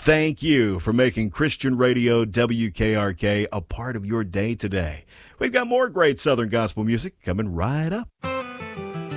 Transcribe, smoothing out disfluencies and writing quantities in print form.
Thank you for making Christian Radio WKRK a part of your day today. We've got more great Southern gospel music coming right up.